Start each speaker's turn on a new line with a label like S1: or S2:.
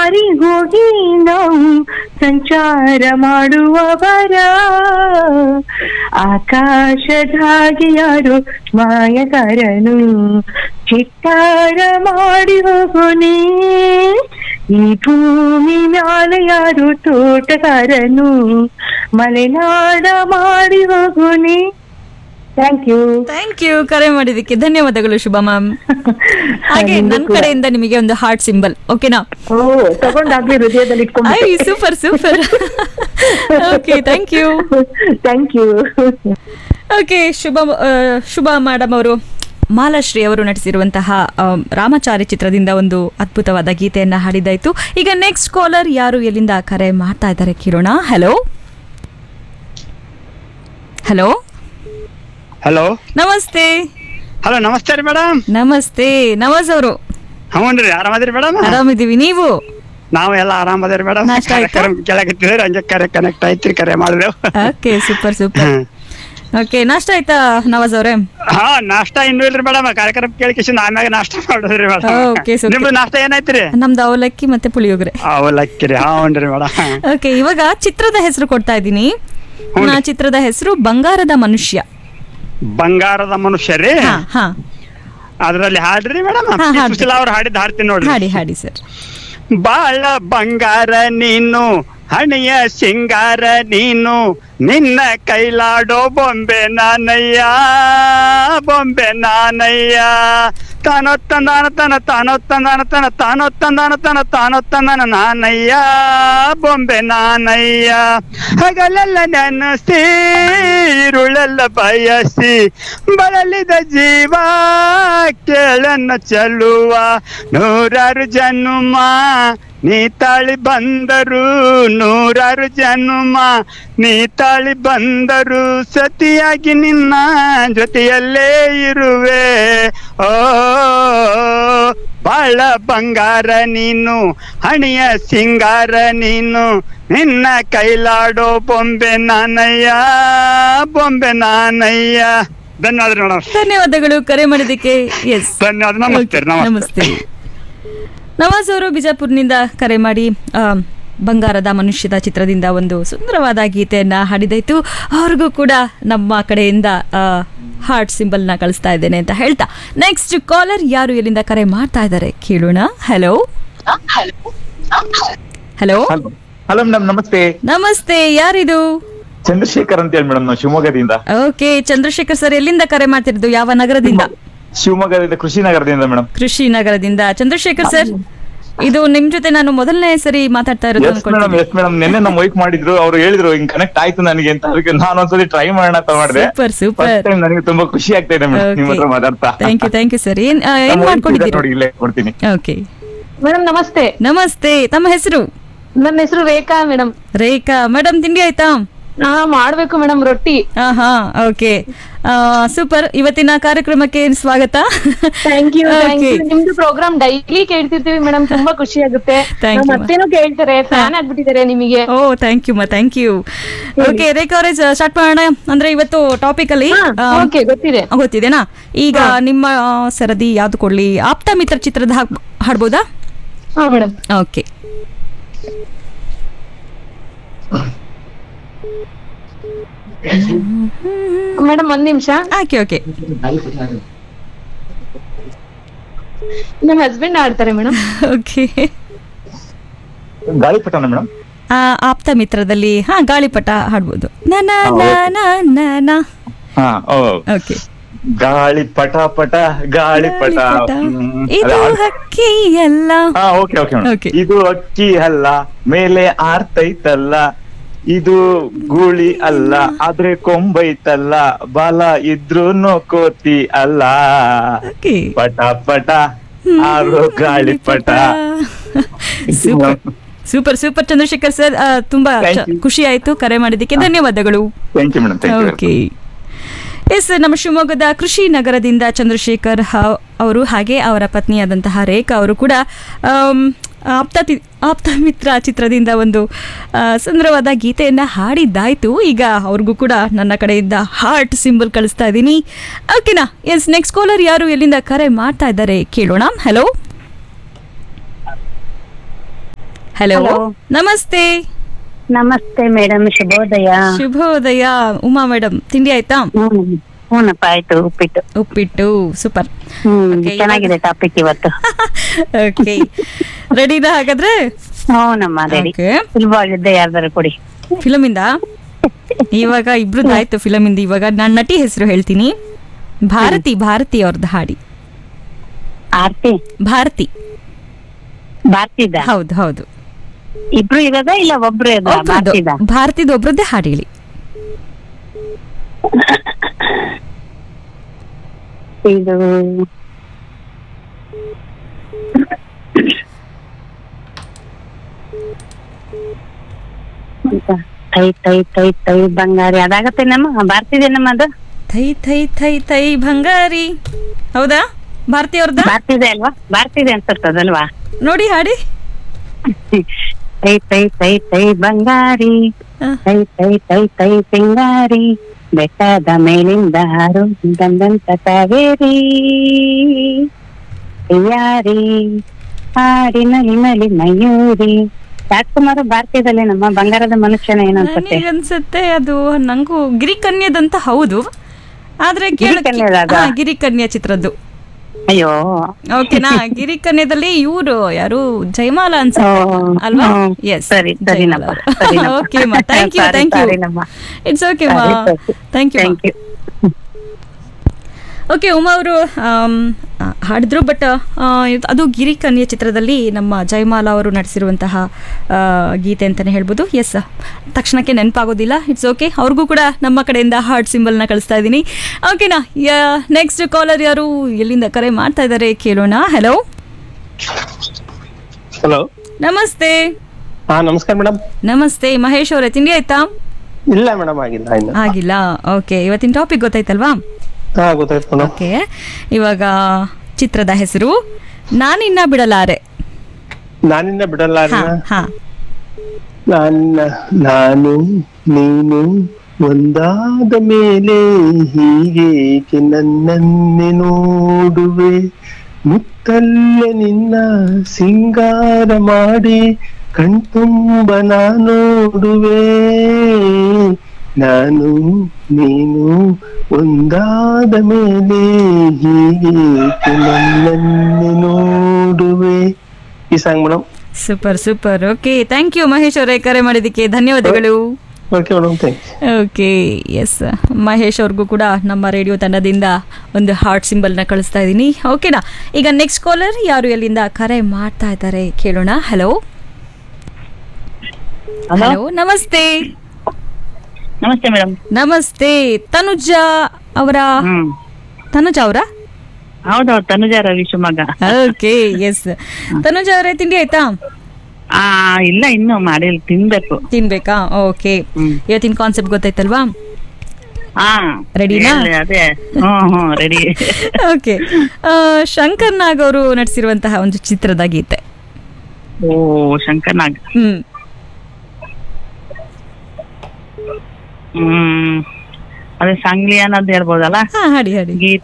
S1: ಹಾರಿ ಹೋಗಿ ನಾವು ಸಂಚಾರ ಮಾಡುವವರ ಆಕಾಶದಾಗೆ ಯಾರು ಮಾಯಗಾರನು ಚಿತ್ತಾರ ಮಾಡಿ ಹೋಗೋನೆ ಈ ಭೂಮಿ ಮ್ಯಾಲ ಯಾರು ತೋಟಗಾರನು ಮಲೆನಾಡ ಮಾಡಿ ಹೋಗೋನೆ.
S2: ಥ್ಯಾಂಕ್ ಯು ಕರೆ ಮಾಡಿದಕ್ಕೆ ಧನ್ಯವಾದಗಳು ಶುಭ ಮ್ಯಾಮ್. ಹಾಗೆ ನನ್ನ ಕಡೆಯಿಂದ ನಿಮಗೆ ಒಂದು ಹಾರ್ಟ್ ಸಿಂಬಲ್, ಓಕೆನಾ?
S1: ತಗೊಂಡಾಗ್ಲಿ ಹೃದಯದಲ್ಲಿ ಇಟ್ಕೊಂಡು.
S2: Super super. Okay, thank you. Okay, Shubha madam ಅವರು ಮಾಲಾಶ್ರೀ ಅವರು ನಟಿಸಿರುವಂತಹ ರಾಮಚಾರಿ ಚಿತ್ರದಿಂದ ಒಂದು ಅದ್ಭುತವಾದ ಗೀತೆಯನ್ನ ಹಾಡಿದಾಯ್ತು. ಈಗ ನೆಕ್ಸ್ಟ್ ಕಾಲರ್ ಯಾರು ಎಲ್ಲಿಂದ ಕರೆ ಮಾಡ್ತಾ ಇದ್ದಾರೆ ಕೇಳೋಣ. ಹಲೋ ಹಲೋ
S3: ಹಲೋ,
S2: ನಮಸ್ತೆ.
S3: ಹಲೋ, ನಮಸ್ತೆ ರೀ ಮೇಡಮ್.
S2: ನಮಸ್ತೆ, ನವಾಜ್ ಅವರು.
S3: ಹ್ಞೂನ್ರಿ, ಆರಾಮದಿರಿ ಮೇಡಮ್?
S2: ಆರಾಮಿದ್ದೀವಿ, ನೀವು?
S3: ನಾವು ಎಲ್ಲ ಆರಾಮದಿರಿ ಮೇಡಮ್.
S2: ನಾಷ್ಟ ಆಯ್ತಾ?
S3: ಕೆಳಗಿತ್ತಿದ್ರೆ ಹಂಗೆ ಕರೆ ಕನೆಕ್ಟ್ ಆಯ್ತು, ಕರೆ ಮಾಡಿದೆವು.
S2: Okay, super super. ಓಕೆ, ನಾಷ್ಟ ಆಯ್ತಾ ನವಾಜ್ ಅವ್ರೆ?
S3: ಹಾ, ನಾಷ್ಟ ಇನ್ನೂ ಇಲ್ರಿ ಮೇಡಮ್. ಕಾರ್ಯಕ್ರಮ ಕೇಳಿಕಿಸಿಂದ ಆಮ್ಯಾಗ ನಾಷ್ಟ ಮಾಡೋದ್ರಿ ಮೇಡಮ್. ನಿಮ್ದು ನಾಷ್ಟ ಏನಾಯ್ತ್ರಿ?
S2: ನಮ್ದು ಅವಲಕ್ಕಿ ಮತ್ತೆ ಪುಳಿಯೋಗರೆ.
S3: ಅವಲಕ್ಕಿ ರೀ, ಹ್ಞೂನ್ರಿ ಮೇಡಮ್.
S2: ಓಕೆ, ಇವಾಗ ಚಿತ್ರದ ಹೆಸರು ಕೊಡ್ತಾ ಇದ್ದೀನಿ. ಚಿತ್ರದ ಹೆಸರು ಬಂಗಾರದ ಮನುಷ್ಯ.
S3: ಬಂಗಾರದ ಮನುಷ್ಯ ರೀ? ಅದ್ರಲ್ಲಿ ಹಾಡ್ರಿ ಮೇಡಮ್. ಅವ್ರು ಹಾಡಿದ್ ಹಾಡ್ತೀನಿ ನೋಡ್ರಿ.
S2: ಹಾಡಿ ಸರ್.
S3: ಬಾಳ ಬಂಗಾರ ನೀನು, ಹಣಿಯ ಸಿಂಗಾರ ನೀನು, ನಿನ್ನ ಕೈಲಾಡೋ ಬೊಂಬೆ ನಾನಯ್ಯ, ಬೊಂಬೆ ನಾನಯ್ಯ. ತಾನೊತ್ತಂದಾನ ತನ ತಾನೊತ್ತಂದಾನ ತನ ತಾನೊತ್ತಂದಾನ ತನ ತಾನೊತ್ತಂದಾನ ನಾನಯ್ಯ, ಬೊಂಬೆ ನಾನಯ್ಯ. ಹಗಲೆಲ್ಲ ನೆನಸಿ ಇರುಳೆಲ್ಲ ಬಯಸಿ ಬಳಲಿದ ಜೀವ ಕೇಳನ್ನ ಚೆಲ್ಲುವ ನೂರಾರು ಜನುಮ ನೀ ತಾಳಿ ಬಂದರು, ನೂರಾರು ಜನುಮ ನೀ ತಾಳಿ ಬಂದರು, ಸತಿಯಾಗಿ ನಿನ್ನ ಜೊತೆಯಲ್ಲೇ ಇರುವೆ. ಓ ಬಾಳ ಬಂಗಾರ ನೀನು, ಹಣಿಯ ಸಿಂಗಾರ ನೀನು, ನಿನ್ನ ಕೈಲಾಡೋ ಬೊಂಬೆ ನಾನಯ್ಯ, ಬೊಂಬೆ ನಾನಯ್ಯ. ಧನ್ಯವಾದ ಮೇಡಮ್.
S2: ಧನ್ಯವಾದಗಳು ಕರೆ ಮಾಡಿದ್ದಕ್ಕೆ. ಎಸ್,
S3: ಧನ್ಯವಾದ. ನಮಸ್ತೆ.
S2: ನಮಸ್ತೆ. ನವಾಜ್ ಅವರು ಬಿಜಾಪುರ್ನಿಂದ ಕರೆ ಮಾಡಿ ಬಂಗಾರದ ಮನುಷ್ಯದ ಚಿತ್ರದಿಂದ ಒಂದು ಸುಂದರವಾದ ಗೀತೆಯನ್ನ ಹಾಡಿದಾಯ್ತು. ಅವ್ರಿಗೂ ಕೂಡ ನಮ್ಮ ಕಡೆಯಿಂದ ಹಾರ್ಟ್ ಸಿಂಬಲ್ನ ಕಳಿಸ್ತಾ ಇದ್ದೇನೆ ಅಂತ ಹೇಳ್ತಾ, ನೆಕ್ಸ್ಟ್ ಕಾಲರ್ ಯಾರು ಎಲ್ಲಿಂದ ಕರೆ ಮಾಡ್ತಾ ಇದ್ದಾರೆ ಕೇಳೋಣ. ಹಲೋ ಹಲೋ
S4: ಹಲೋ ಮೇಡಮ್, ನಮಸ್ತೆ.
S2: ನಮಸ್ತೆ, ಯಾರಿದು?
S4: ಚಂದ್ರಶೇಖರ್ ಅಂತ ಹೇಳಿ ಮೇಡಮ್, ನಾವು ಶಿವಮೊಗ್ಗದಿಂದ.
S2: ಓಕೆ, ಚಂದ್ರಶೇಖರ್ ಸರ್ ಎಲ್ಲಿಂದ ಕರೆ ಮಾಡ್ತಿರೋದು, ಯಾವ ನಗರದಿಂದ?
S4: ಶಿವಮೊಗ್ಗದಿಂದ, ಕೃಷಿ ನಗರದಿಂದ ಮೇಡಮ್.
S2: ಕೃಷಿ ನಗರದಿಂದ. ಚಂದ್ರಶೇಖರ್ ಸರ್, ಇದು ನಿಮ್ ಜೊತೆ ನಾನು ಮೊದಲನೇ ಸರಿ ಮಾತಾಡ್ತಾ ಇರೋದು ಅನ್ಕೊಳ್ತೀನಿ.
S4: ಎಸ್ ಮೇಡಮ್, ನಿನ್ನೆ ನಮ್ಮ ವೈಫ್ ಮಾಡಿದ್ರು, ಅವ್ರು ಹೇಳಿದ್ರು ಹಿಂಗ್ ಕನೆಕ್ಟ್ ಆಯ್ತು ನನಗೆ ಅಂತ. ಅದಕ್ಕೆ ನಾನು ಒಂದ್ಸರಿ ಟ್ರೈ ಮಾಡೋಣ ಅಂತ ಮಾಡಿದೆ.
S2: ಸೂಪರ್.
S4: ನನಗೆ ತುಂಬಾ ಖುಷಿ ಆಗ್ತಾ ಇದೆ ಮೇಡಮ್ ನಿಮ್ಮ ಹತ್ರ ಮಾತಾಡ್ತಾ.
S2: Thank you sir. ಏನ್ ಮಾಡ್ಕೊಂಡಿದ್ದೀರಿ?
S4: ನೋಡಿ, ಇಲ್ಲೇ ಕೊಡ್ತೀನಿ.
S2: ಓಕೆ
S1: ಮೇಡಮ್, ನಮಸ್ತೆ.
S2: ನಮಸ್ತೆ, ತಮ್ಮ ಹೆಸರು?
S1: ನನ್ನ ಹೆಸರು ರೇಖಾ ಮೇಡಮ್.
S2: ರೇಖಾ ಮೇಡಮ್, ತಿಂಡಿ ಆಯ್ತಾ?
S1: ಮಾಡ್ಬೇಕು ಮೇಡಮ್, ರೊಟ್ಟಿ.
S2: Okay, super. ಇವತ್ತಿನ ಕಾರ್ಯಕ್ರಮಕ್ಕೆ ಸ್ವಾಗತ.
S1: Thank you. ನಿಮ್ದು ಪ್ರೋಗ್ರಾಮ್ ಡೈಲಿ ಕೇಳ್ತಿರ್ತೀವಿ ಮೇಡಮ್, ತುಂಬಾ ಖುಷಿ ಆಗುತ್ತೆ. ಮತ್ತೇನು ಕೇಳ್ತಾರೆ, ಫ್ಯಾನ್ ಆಗ್ಬಿಟ್ಟಿದ್ದಾರೆ ನಿಮಗೆ.
S2: ಓ, ಥ್ಯಾಂಕ್ ಯು. ಓಕೆ ರೇಖಾ ಅವರೇ, ಸ್ಟಾರ್ಟ್ ಮಾಡೋಣ. ಅಂದ್ರೆ ಇವತ್ತು ಟಾಪಿಕ್ ಅಲ್ಲಿ ಗೊತ್ತಿದೆನಾ? ಈಗ ನಿಮ್ಮ ಸರದಿ ಯಾವ್ದು ಕೊಡ್ಲಿ? ಆಪ್ತ ಮಿತ್ರ ಚಿತ್ರದ ಹಾಡ್ಬೋದಾ?
S1: ಮೇಡಮ್.
S2: ಓಕೆ.
S1: ಮೇಡಮ್, ಒಂದ್ ನಿಮಿಷ.
S2: ಓಕೆ.
S1: ನಮ್ಮ ಹಸ್ಬೆಂಡ್ ಆಡ್ತಾರೆ ಮೇಡಮ್.
S2: ಓಕೆ.
S4: ಗಾಳಿಪಟ ಮೇಡಮ್.
S2: ಆಪ್ತ ಮಿತ್ರದಲ್ಲಿ ಗಾಳಿಪಟ ಹಾಡ್ಬೋದು. ಓಕೆ.
S4: ಗಾಳಿಪಟ ಪಟ ಗಾಳಿಪಟ,
S2: ಇದು ಹಕ್ಕಿ ಅಲ್ಲ.
S4: ಓಕೆ. ಇದು ಅಕ್ಕಿ ಅಲ್ಲ, ಮೇಲೆ ಆರ್ತೈತಲ್ಲ, ಇದು ಗೂಳಿ ಅಲ್ಲ, ಆದ್ರೆ ಕೊಂಬೈತಲ್ಲ, ಬಾಲ ಇದ್ರೂನು ಕೋತಿ ಅಲ್ಲ, ಪಟ ಪಟ ಆರೋ ಗಾಳಿಪಟ.
S2: ಸೂಪರ್ ಚಂದ್ರಶೇಖರ್ ಸರ್, ತುಂಬಾ ಖುಷಿ ಆಯ್ತು ಕರೆ ಮಾಡಿದ್ದಕ್ಕೆ. ಧನ್ಯವಾದಗಳು. ಓಕೆ. ಎಸ್, ನಮ್ಮ ಶಿವಮೊಗ್ಗದ ಕೃಷಿ ನಗರದಿಂದ ಚಂದ್ರಶೇಖರ್ ಅವರು ಹಾಗೆ ಅವರ ಪತ್ನಿಯಾದಂತಹ ರೇಖಾ ಅವರು ಕೂಡ ಆಪ್ತ ಮಿತ್ರ ಚಿತ್ರದಿಂದ ಒಂದು ಸುಂದರವಾದ ಗೀತೆಯನ್ನ ಹಾಡಿದ್ದಾಯ್ತು. ಈಗ ಅವ್ರಿಗೂ ಕೂಡ ನನ್ನ ಕಡೆಯಿಂದ ಹಾರ್ಟ್ ಸಿಂಬಲ್ ಕಳಿಸ್ತಾ ಇದ್ದೀನಿ. ಓಕೆನಾ? ಎಸ್, ನೆಕ್ಸ್ಟ್ ಕಾಲರ್ ಯಾರು ಎಲ್ಲಿಂದ ಕರೆ ಮಾಡ್ತಾ ಇದ್ದಾರೆ ಕೇಳೋಣ. Hello hello,
S5: Hello.
S2: ನಮಸ್ತೆ.
S5: ನಮಸ್ತೆ ಮೇಡಮ್, ಶುಭೋದಯ.
S2: ಶುಭೋದಯ. ಉಮಾ ಮೇಡಮ್, ತಿಂಡಿ ಆಯ್ತಾ?
S5: ಹೂನಪ್ಪ, ಆಯ್ತು. ಉಪ್ಪಿಟ್ಟು.
S2: ಉಪ್ಪಿಟ್ಟು, ಸೂಪರ್. Okay,
S5: ಚೆನ್ನಾಗಿದೆ ಟಾಪಿಕ್ ಇವತ್ತು.
S2: ಓಕೆ, ರೆಡಿನಾ ಹಾಗಾದ್ರೆ?
S5: ಹೂನಮ್ಮ, ರೆಡಿ.
S2: Okay.
S5: ಸುಲಭವಾಗಿದ್ದೆ, ಯಾರ್ದಾರು ಕೊಡಿ.
S2: ಫಿಲಮ್ ಇಂದ ಇವಾಗ ಇಬ್ರದ್ದಾಯ್ತು. ಫಿಲಮ್ ಇಂದ ಇವಾಗ ನಾನು ನಟಿ ಹೆಸರು ಹೇಳ್ತೀನಿ. ಭಾರತಿ ಅವ್ರದ್ದು ಹಾಡಿ.
S5: ಆರ್ತಿ ಭಾರತಿದ?
S2: ಹೌದು ಹೌದು.
S5: ಇಬ್ರು ಇರೋದ ಇಲ್ಲ ಒಬ್ರು ಇರೋದ? ಭಾರತಿದ?
S2: ಭಾರತಿದ ಒಬ್ರದ್ದೇ ಹಾಡು ಹೇಳಿ.
S5: ಇದು ತೈ ತೈ ತೈ ತೈ ಬಂಗಾರಿ ಅದಾಗತ್ತೆ ನಮ್ಮ ಭಾರತಿದೇನಮ್ಮ ಅದು?
S2: Thi Thi Thi Thi ಭಂಗಾರಿ. ಹೌದಾ? ಭಾರತಿ ಅವ್ರದ್ದ?
S5: ಭಾರತಿದೆ ಅಲ್ವಾ? ಭಾರತಿದೆ ಅನ್ಸತ್ತದಲ್ವಾ?
S2: ನೋಡಿ ಹಾಡಿ.
S5: ತೈ ತೈ ತೈ ತೈ ಬಂಗಾರಿ, ತೈ ತೈ ತೈ ತೈ ಸಿಂಗಾರಿ, ಬೆಟ್ಟದ ಮೇಲಿಂದ ಹಾರು ಬಂದಂತ ಕಾವೇರಿ, ಯಾರಿ ಹಾಡಿನಲ್ಲಿ ನಲಿ ಮಯೂರಿ. ರಾಜ್ಕುಮಾರ್ ಭಾರತೀಯದಲ್ಲೇ ನಮ್ಮ ಬಂಗಾರದ ಮನುಷ್ಯನ ಏನು ಅನ್ಸುತ್ತೆ?
S2: ಅನ್ಸುತ್ತೆ ಅದು ನಂಗೂ ಗಿರಿಕನ್ಯದಂತ. ಹೌದು, ಆದ್ರೆ
S5: ಗಿರಿಕನ್ಯದ ಅದು?
S2: ಗಿರಿಕನ್ಯಾ ಚಿತ್ರದ್ದು.
S5: ಅಯ್ಯೋ,
S2: ಓಕೆನಾ? ಗಿರಿಕನ್ಯದಲ್ಲಿ ಇವರು ಯಾರು, ಜಯಮಾಲ ಅನ್ಸುತ್ತೆ ಅಲ್ವಾ? ಎಸ್,
S5: ಸರಿ ಸರಿನಮ್ಮ.
S2: ಓಕೆ ಮಾ, ಥ್ಯಾಂಕ್ ಯು. ಇಟ್ಸ್ ಓಕೆ ಮಾ, ಥ್ಯಾಂಕ್ ಯು. ಓಕೆ, ಉಮಾ ಅವರು ಹಾಡಿದ್ರು, ಬಟ್ ಅದು ಗಿರಿಕನ್ಯಾ ಚಿತ್ರದಲ್ಲಿ ನಮ್ಮ ಜಯಮಾಲಾ ಅವರು ನಟಿಸಿರುವಂತಹ ಗೀತೆ ಅಂತಲೇ ಹೇಳ್ಬೋದು. ಎಸ್, ತಕ್ಷಣಕ್ಕೆ ನೆನಪಾಗೋದಿಲ್ಲ. ಇಟ್ಸ್ ಓಕೆ, ಅವ್ರಿಗೂ ಕೂಡ ನಮ್ಮ ಕಡೆಯಿಂದ ಹಾರ್ಟ್ ಸಿಂಬಲ್ನ ಕಳಿಸ್ತಾ ಇದ್ದೀನಿ. ಓಕೆನಾ? ನೆಕ್ಸ್ಟ್ ಕಾಲರ್ ಯಾರು, ಎಲ್ಲಿಂದ ಕರೆ ಮಾಡ್ತಾ ಇದ್ದಾರೆ ಕೇಳೋಣ. ಹಲೋ
S6: ಹಲೋ,
S2: ನಮಸ್ತೆ.
S6: ನಮಸ್ಕಾರ ಮೇಡಮ್.
S2: ನಮಸ್ತೆ ಮಹೇಶ್ ಅವರೇ, ತಿಂಡಿ ಆಯ್ತಾ?
S6: ಇಲ್ಲ ಮೇಡಮ್, ಆಗಿಲ್ಲ.
S2: ಓಕೆ, ಇವತ್ತಿನ ಟಾಪಿಕ್ ಗೊತ್ತಾಯ್ತಲ್ವಾ?
S6: ಗೊತ್ತಾಯ್ತು ಮೇಡಮ್.
S2: ಓಕೆ, ಇವಾಗ ಚಿತ್ರದ ಹೆಸರು ನಾನಿನ್ನ ಬಿಡಲಾರೆ.
S6: ನಾನಿನ್ನ ಬಿಡಲಾರೆ.
S2: ಹಾ,
S6: ನಾನು ನೀನು ಒಂದಾದ ಮೇಲೆ ಹೀಗೇಕೆ ನನ್ನನ್ನೇ ನೋಡುವೆ, ಮುತ್ತಲ್ಲೇ ನಿನ್ನ ಸಿಂಗಾರ ಮಾಡಿ ಕಣ್ತುಂಬ ನೋಡುವೆ, ನಾನು ನೀನು ಒಂದಾದ ಮೇಲೆ ಹೀಗೇಕೆ ನನ್ನನ್ನೇ ನೋಡುವೆ. ಈ song madam.
S2: Super super. Okay, thank you Mahesh ಅವರೇ, ಕರೆ ಮಾಡಿದ್ದಕ್ಕೆ ಧನ್ಯವಾದಗಳು.
S6: Okay madam, thank you.
S2: Okay, S, Mahesh ಅವ್ರಿಗೂ ಕೂಡ ನಮ್ಮ ರೇಡಿಯೋ ತಂಡದಿಂದ ಒಂದು ಹಾರ್ಟ್ ಸಿಂಬಲ್ನ ಕಳಿಸ್ತಾ ಇದ್ದೀನಿ. ಓಕೆನಾ? ಈಗ ನೆಕ್ಸ್ಟ್ ಕಾಲರ್ ಯಾರು, ಎಲ್ಲಿಂದ ಕರೆ ಮಾಡ್ತಾ ಇದ್ದಾರೆ ಕೇಳೋಣ. ಹಲೋ ಹಲೋ, ನಮಸ್ತೆ.
S5: ನಮಸ್ತೆ ಮೇಡಮ್.
S2: ನಮಸ್ತೆ. ತನುಜಾ ಅವರ?
S5: ಹೌದೌದು, ತನುಜಾ ರವಿ ಶಿವಮೊಗ್ಗ.
S2: Okay, S. ತನುಜಾ ಅವರೇ, ತಿಂಡಿ ಆಯ್ತಾ?
S5: ಇಲ್ಲ, ಇನ್ನು ಮಾಡಿಲ್ಲ,
S2: ತಿನ್ಬೇಕಾ? ಓಕೆ, ಇವತ್ತಿನ ಕಾನ್ಸೆಪ್ಟ್ ಗೊತ್ತಾಯ್ತಲ್ವಾ? ರೆಡಿನಾ?
S5: ಅದೇ, ರೆಡಿ.
S2: ಓಕೆ, ಶಂಕರ್ ನಾಗ್ ಅವರು ನಟಿಸಿರುವಂತಹ ಒಂದು ಚಿತ್ರದ ಗೀತೆ.
S5: ಓ, ಶಂಕರ್ ನಾಗ್. ಅದೇ ಸಂಗ್ಲಿ ಅನ್ನೋದು ಹೇಳ್ಬೋದಲ್ಲ?
S2: ಹಾಡಿ ಹಾಡಿ.
S5: ಗೀತೆ